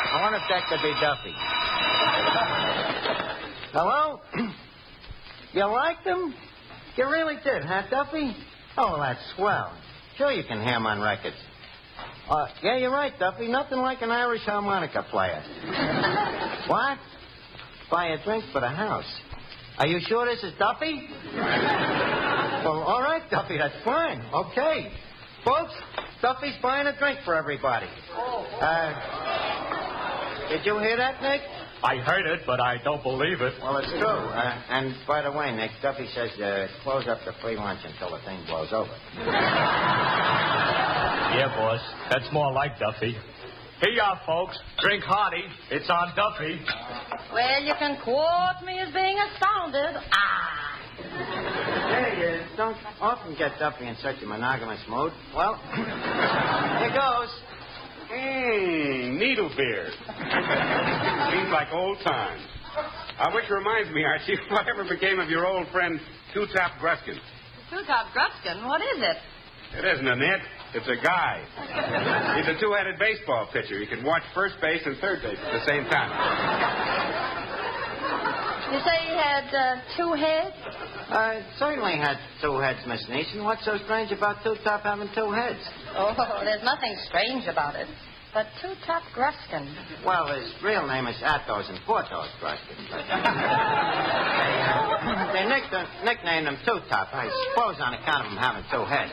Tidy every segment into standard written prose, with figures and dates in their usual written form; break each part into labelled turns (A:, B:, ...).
A: I wonder if that could be Duffy. Hello? You liked him? You really did, huh, Duffy? Oh, well, that's swell. Sure you can hear him on records. Yeah, you're right, Duffy. Nothing like an Irish harmonica player. What? Buy a drink for the house. Are you sure this is Duffy? Well, all right, Duffy, that's fine. Okay. Folks, Duffy's buying a drink for everybody. Did you hear that, Nick?
B: I heard it, but I don't believe it.
A: Well, it's true. And by the way, Nick, Duffy says close up the free lunch until the thing blows over.
B: Yeah, boss. That's more like Duffy. Here you are, folks. Drink hearty. It's on Duffy.
C: Well, you can quote me as being astounded.
A: Hey, you don't often get Duffy in such a monogamous mood. Well, here goes.
D: Needlebeard. Seems like old times. Which reminds me, Archie, whatever became of your old friend Two-Top Gruskin?
C: Two-Top Gruskin? What is it?
D: It isn't a net. It's a guy. He's a two-headed baseball pitcher. He can watch first base and third base at the same time.
C: You say he had two heads?
A: Certainly had two heads, Miss Neeson. What's so strange about Two-Top having two heads?
C: Oh, there's nothing strange about it. But Two-Top Gruskin.
A: Well, his real name is Athos and Porthos Gruskin. They nicknamed him Two-Top, I suppose on account of him having two heads.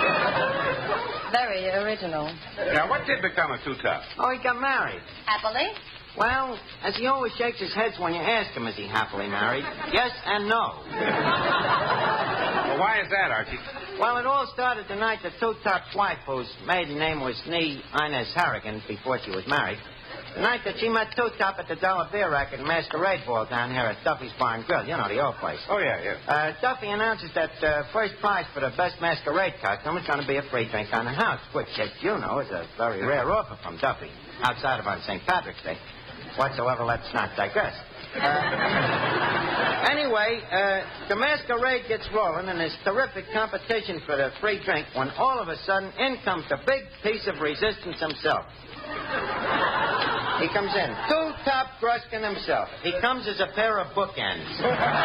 C: Very original.
D: Now, what did become of Two-Top?
A: Oh, he got married.
C: Happily?
A: Well, as he always shakes his head when you ask him, is he happily married? Yes and no.
D: Well, why is that, Archie?
A: Well, it all started the night that Two-Top's wife, whose maiden name was Inez Harrigan before she was married, the night that she met Two-Top at the Dollar Beer Racket and Masquerade Ball down here at Duffy's Bar and Grill. You know, the old place.
D: Oh, yeah.
A: Duffy announces that first prize for the best masquerade costume is going to be a free drink on the house, which, as you know, is a very rare offer from Duffy, outside of on St. Patrick's Day. Whatsoever, let's not digress. Anyway, the masquerade gets rolling, and there's terrific competition for the free drink when all of a sudden in comes the big piece of resistance himself. He comes in. Two-Top Gruskin himself. He comes as a pair of bookends.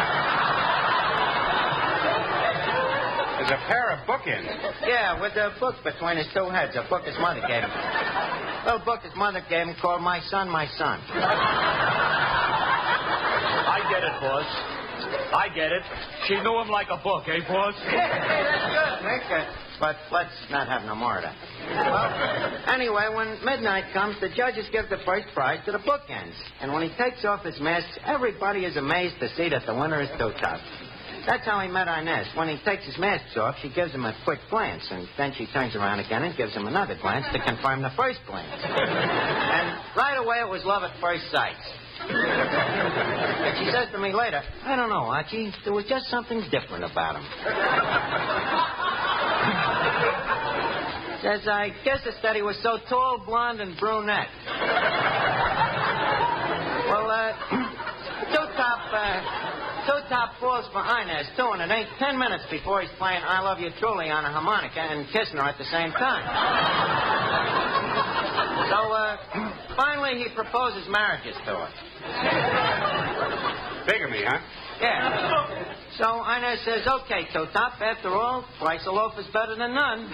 D: As a pair of bookends?
A: Yeah, with a book between his two heads. A book his mother gave him. Little book his mother gave him called My Son, My Son.
B: I get it, boss. I get it. She knew him like a book, eh, boss?
A: Hey, that's good, Nick. But let's not have no more of that. Well, anyway, when midnight comes, the judges give the first prize to the bookends. And when he takes off his mask, everybody is amazed to see that the winner is Two-Top. That's how he met Inez. When he takes his mask off, she gives him a quick glance, and then she turns around again and gives him another glance to confirm the first glance. And right away, it was love at first sight. And she says to me later, I don't know, Archie, there was just something different about him. Says, I guess it's that he was so tall, blonde, and brunette. Well, Two-Top falls for Inez, too, and it ain't 10 minutes before he's playing I Love You Truly on a harmonica and kissing her at the same time. So, finally, he proposes marriages to her.
D: Bigamy, huh?
A: Yeah. So Inez says, okay, Two-Top, after all, twice a loaf is better than none.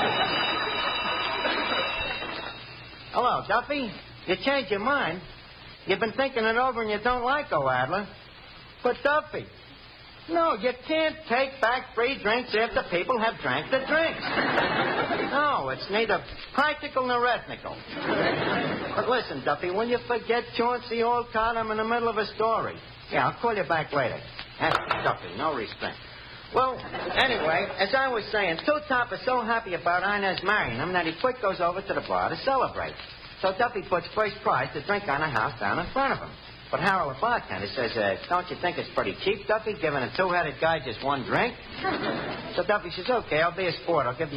A: Hello, Duffy. You changed your mind. You've been thinking it over and you don't like O'Adler. But, Duffy, no, you can't take back free drinks after people have drank the drinks. No, it's neither practical nor ethnical. But listen, Duffy, will you forget Chauncey Olcott? I'm in the middle of a story. Yeah, I'll call you back later. Duffy, no restraint. Well, anyway, as I was saying, Two-Top is so happy about Inez marrying him that he quick goes over to the bar to celebrate. So Duffy puts first prize to drink on the house down in front of him. But Harold, the bartender, says, don't you think it's pretty cheap, Duffy, giving a two-headed guy just one drink? So Duffy says, okay, I'll be a sport. I'll give you